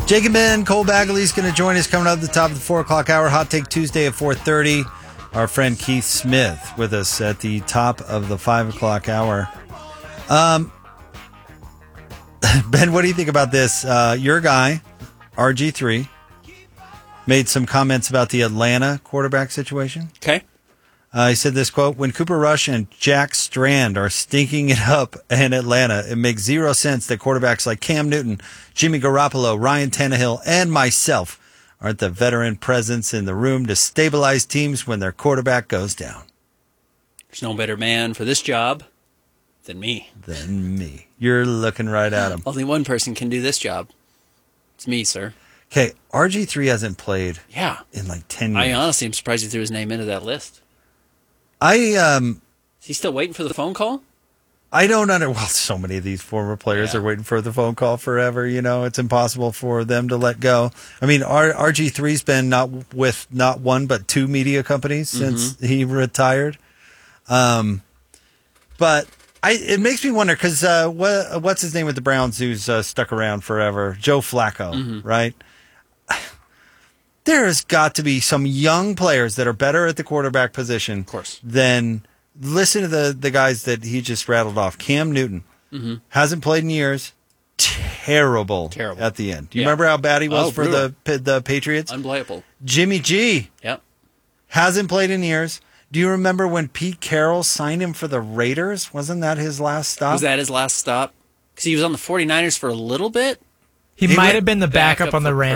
Jacob Ben, Cole Bagley's going to join us coming up at the top of the 4 o'clock hour. Hot Take Tuesday at 4:30. Our friend Keith Smith with us at the top of the 5 o'clock hour. Ben, what do you think about this? Your guy, RG3, made some comments about the Atlanta quarterback situation. Okay. He said this, quote, when Cooper Rush and Jack Strand are stinking it up in Atlanta, it makes zero sense that quarterbacks like Cam Newton, Jimmy Garoppolo, Ryan Tannehill, and myself aren't the veteran presence in the room to stabilize teams when their quarterback goes down. There's no better man for this job than me. You're looking right at him. Only one person can do this job. It's me, sir. Okay, RG3 hasn't played in like 10 years. I honestly am surprised he threw his name into that list. Is he still waiting for the phone call? I don't well, so many of these former players are waiting for the phone call forever. You know, it's impossible for them to let go. I mean, RG3's been not with not one but two media companies since he retired. But it makes me wonder because what's his name with the Browns who's stuck around forever? Joe Flacco, right? There has got to be some young players that are better at the quarterback position than listen to the guys that he just rattled off. Cam Newton hasn't played in years. Terrible at the end. Do you remember how bad he was for the Patriots? Unplayable. Jimmy G. Yep. Hasn't played in years. Do you remember when Pete Carroll signed him for the Raiders? Wasn't that his last stop? Was that his last stop? Because he was on the 49ers for a little bit. He might have been the backup on the Rams.